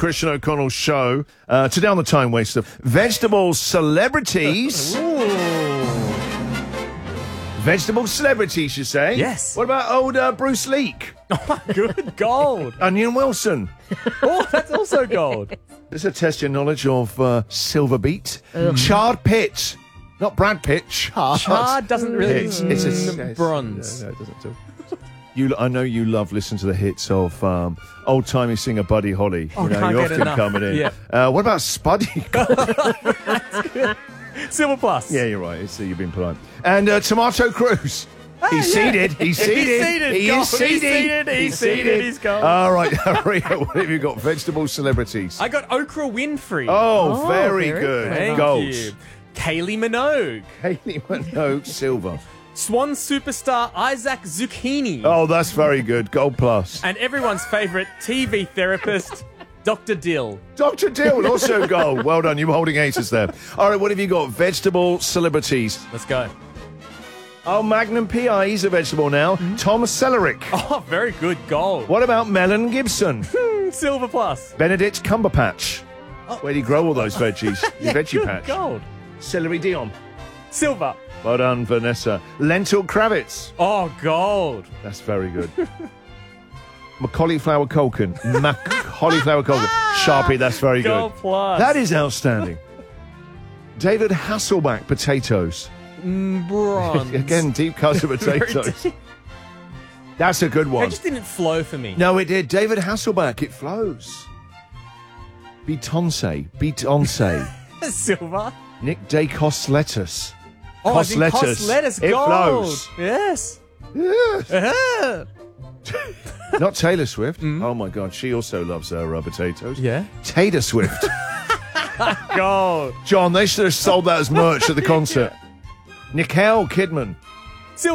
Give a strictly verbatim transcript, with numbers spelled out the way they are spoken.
Christian O'Connell show. Uh, today on the Time Waster, vegetable celebrities. Vegetable celebrities, you say? Yes. What about old uh, Bruce Leak? Oh, good. Gold. Onion Wilson. Oh, that's also gold. This will test your knowledge of uh, Silver Beet. Charred Pitt. Not Brad Pitt. Charred. Chard doesn't really... It's, it's a Mm, bronze. No, no, it doesn't do. You, I know you love listening to the hits of um, old-timey singer Buddy Holly. Oh, you know, can't you're get often enough. coming in. Yeah. Uh, what about Spuddy? Silver plus. Yeah, you're right. It's, uh, you've been polite. And uh, Tomato Cruz. He's seated. He's seated. He's seated. He Gold. is seated. He's seated. He's seated. He's gold. All right, Maria, what have you got? Vegetable celebrities. I got Oprah Winfrey. Oh, Oh, very, very good. good. Thank Gold. you. Kaylee Minogue. Haley Minogue, silver. Swan superstar Isaac Zucchini. Oh, that's very good. Gold plus. And everyone's favourite T V therapist, Doctor Dill. Doctor Dill, also gold. Well done. You were holding aces there. All right, what have you got? Vegetable celebrities. Let's go. Oh, Magnum P I. He's a vegetable now. Tom Sellerik. Oh, very good. Gold. What about Melon Gibson? Hmm, Silver plus. Benedict Cumberpatch. Where do you grow all those veggies? Your veggie Good. patch. Gold. Celery Dion. Silver. Well done, Vanessa. Lentil Kravitz. Oh, gold. That's very good. Macaulay Flower Culkin. Macaulay Flower Culkin. Sharpie, that's very good. Gold plus. That is outstanding. David Hasselback potatoes. Mm, bronze. Again, deep cut of Very potatoes. deep. That's a good It one. just didn't flow for me. No, it did. David Hasselback, it flows. Beyoncé. Beyoncé. Silver. Nick Dacos lettuce. Oh, Cos I think lettuce. Cos lettuce. It Gold. flows. Yes. Yes. Uh-huh. Not Taylor Swift. Oh my God, she also loves her uh, potatoes. Yeah. Taylor Swift. Gold. John, they should have sold that as merch at the concert. Nicole Kidman.